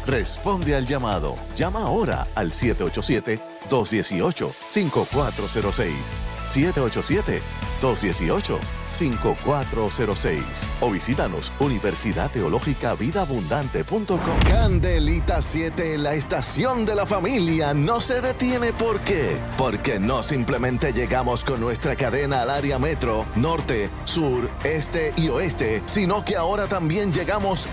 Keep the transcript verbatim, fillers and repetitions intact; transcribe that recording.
Responde al llamado. Llama ahora al siete ocho siete, dos uno ocho, cinco cuatro cero seis. siete ocho siete, dos uno ocho, cinco cuatro cero seis. O visítanos universidad teológica vida abundante punto com. Candelita siete, la estación de la familia, no se detiene. ¿Por qué? Porque no simplemente llegamos con nuestra cadena al área metro, norte, sur, este y oeste, sino que ahora también llegamos